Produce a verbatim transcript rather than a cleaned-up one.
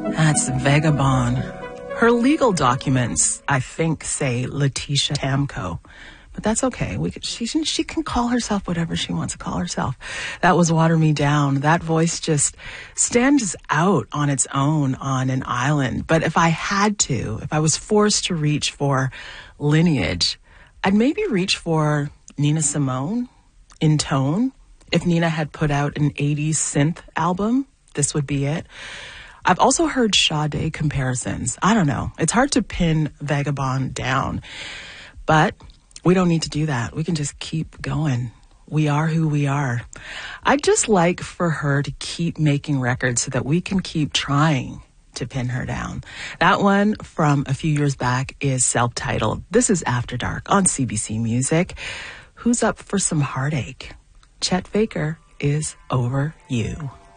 That's Vagabond. Her legal documents, I think, say Letitia Tamco. But that's okay. We could, she, she can call herself whatever she wants to call herself. That was Water Me Down. That voice just stands out on its own on an island. But if I had to, if I was forced to reach for lineage, I'd maybe reach for Nina Simone in tone. If Nina had put out an eighties synth album, this would be it. I've also heard Sade comparisons. I don't know. It's hard to pin Vagabond down. But we don't need to do that. We can just keep going. We are who we are. I'd just like for her to keep making records so that we can keep trying to pin her down. That one from a few years back is self-titled. This is After Dark on C B C Music. Who's up for some heartache? Chet Baker is Over You.